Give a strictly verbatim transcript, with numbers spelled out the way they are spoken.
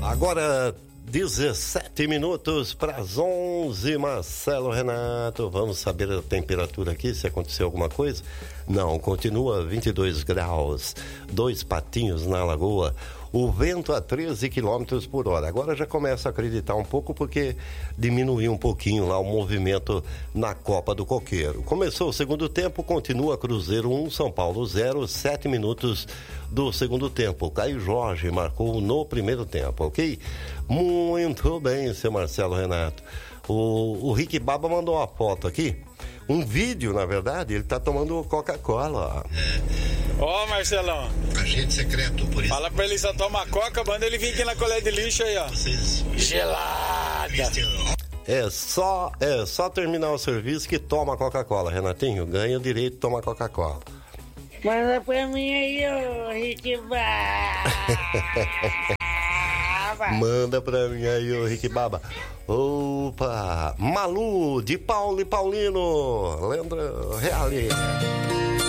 Agora dezessete minutos para as onze, Marcelo Renato. Vamos saber a temperatura aqui, se aconteceu alguma coisa? Não, continua vinte e dois graus, dois patinhos na lagoa. O vento a treze quilômetros por hora. Agora já começa a acreditar um pouco porque diminuiu um pouquinho lá o movimento na Copa do Coqueiro. Começou o segundo tempo, continua Cruzeiro um, São Paulo zero, sete minutos do segundo tempo. Caio Jorge marcou no primeiro tempo, ok? Muito bem, seu Marcelo Renato. O, o Rick Baba mandou uma foto aqui. Um vídeo, na verdade, ele tá tomando Coca-Cola. Ó, oh, Marcelão. Agente secreto, por isso. Fala pra ele só tomar Coca, manda ele vir aqui na colher de lixo aí, ó. Vocês... Gelada. É só, é só terminar o serviço que toma Coca-Cola, Renatinho. Ganha o direito de tomar Coca-Cola. Manda pra mim aí, ô Rick Baba. Manda pra mim aí, ô Rick Baba. Opa! Malu, de Paulo e Paulino. Lembra? Reale.